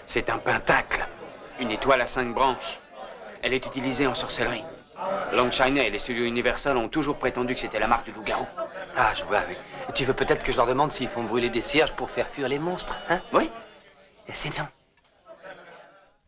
C'est un pentacle. Une étoile à 5 branches. Elle est utilisée en sorcellerie. Longshiner et les studios Universal ont toujours prétendu que c'était la marque du loup-garou. Ah, je vois, oui. Tu veux peut-être que je leur demande s'ils font brûler des cierges pour faire fuir les monstres, hein? Oui. C'est non.